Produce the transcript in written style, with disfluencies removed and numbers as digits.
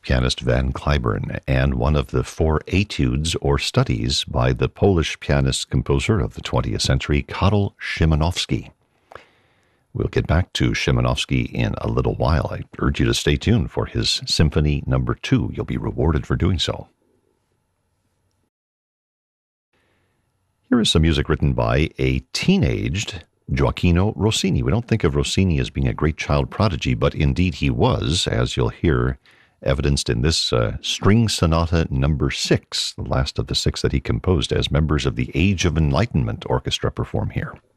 pianist Van Cliburn, and one of the four etudes or studies by the Polish pianist-composer of the 20th century, Karol Szymanowski. We'll get back to Szymanowski in a little while. I urge you to stay tuned for his Symphony No. 2. You'll be rewarded for doing so. Here is some music written by a teenaged Gioacchino Rossini. We don't think of Rossini as being a great child prodigy, but indeed he was, as you'll hear evidenced in this String Sonata No. 6, the last of the 6 that he composed as members of the Age of Enlightenment Orchestra perform here.